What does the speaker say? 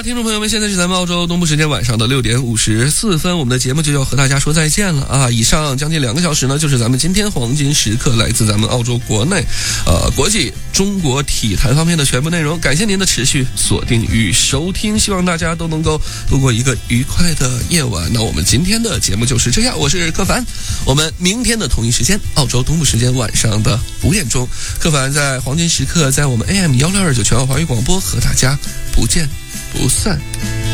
听众朋友们，现在是咱们澳洲东部时间晚上的6点54分，我们的节目就要和大家说再见了啊！以上将近2个小时呢，就是咱们今天黄金时刻来自咱们澳洲国内、国际中国体坛方面的全部内容。感谢您的持续锁定与收听，希望大家都能够度过一个愉快的夜晚。那我们今天的节目就是这样，我是柯凡，我们明天的同一时间，澳洲东部时间晚上的5点钟，柯凡在黄金时刻，在我们 AM 1229全澳华语广播和大家不见不散。